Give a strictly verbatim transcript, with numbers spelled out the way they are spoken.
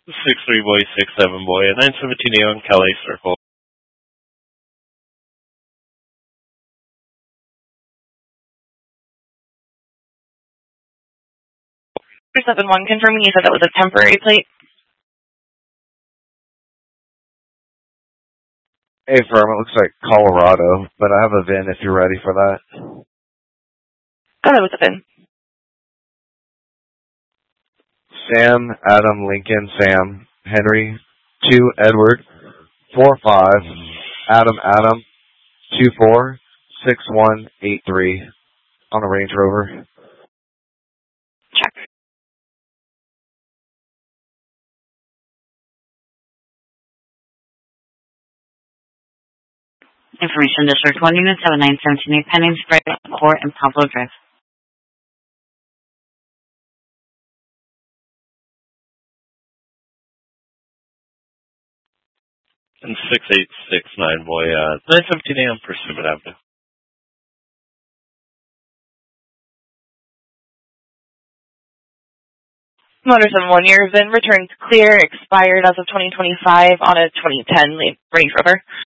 six three boy, six seven boy, and nine seventeen A on Calais Circle. three seven one, confirming you said that was a temporary plate. Hey, firm, it looks like Colorado, but I have a V I N if you're ready for that. Oh, that was a V I N. Sam, Adam, Lincoln, Sam, Henry, two, Edward, four, five, Adam, Adam, two, four, six, one, eight, three, on a Range Rover. Check. Information District one, Unit seven nine seven eight, pending spray court and Pablo Drive. And six eight six nine boy, uh, nine seventeen A on Persimmon Avenue. Motor seven one, your V I N returns clear, expired as of twenty twenty-five on a twenty ten Range Rover.